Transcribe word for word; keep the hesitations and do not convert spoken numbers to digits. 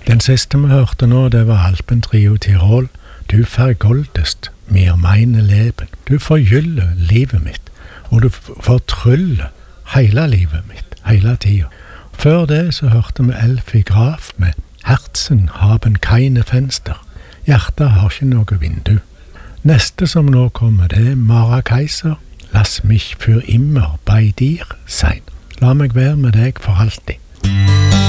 Den siste vi hørte nå, det var Alpentrio Tirol. Du forgoldest mir meine Leben. Du forgyller livet mitt, og du fortryller hele livet mitt, hele tiden. Før det så hørte vi Elfie Graf med Herzen haben keine Fenster. Hjertet har ikke noe vindu. Neste som nå kommer, det er Mara Kaiser. Lass mich für immer bei dir sein. La meg være med deg for alltid.